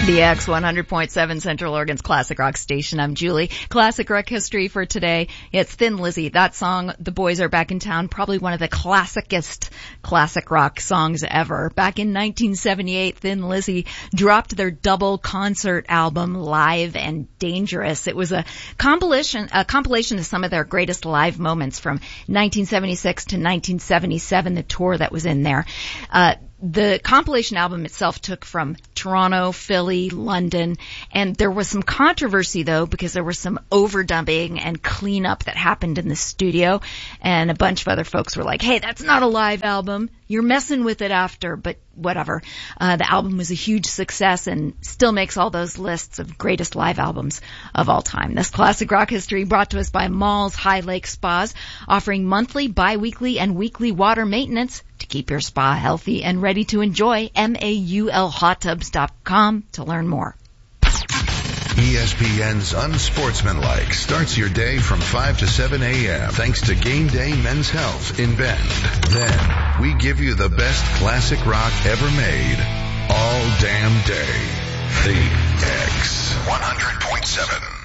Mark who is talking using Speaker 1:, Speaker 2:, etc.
Speaker 1: The X 100.7 Central Oregon's classic rock station. I'm Julie. Classic rock history for today. It's Thin Lizzy. That song, The Boys Are Back in Town, probably one of the classicest classic rock songs ever. Back in 1978, Thin Lizzy dropped their double concert album, Live and Dangerous. It was a compilation of some of their greatest live moments from 1976 to 1977, the tour that was in there. The compilation album itself took from Toronto, Philly, London, and there was some controversy though because there was some overdubbing and cleanup that happened in the studio, and a bunch of other folks were like, hey, that's not a live album. You're messing with it after, but whatever. The album was a huge success and still makes all those lists of greatest live albums of all time. This classic rock history brought to us by Malls High Lake Spas, offering monthly, bi-weekly, and weekly water maintenance to keep your spa healthy and ready to enjoy. MAULHotTubs.com to learn more.
Speaker 2: ESPN's Unsportsmanlike starts your day from 5 to 7 a.m. thanks to Game Day Men's Health in Bend. Then, we give you the best classic rock ever made all damn day. The X 100.7.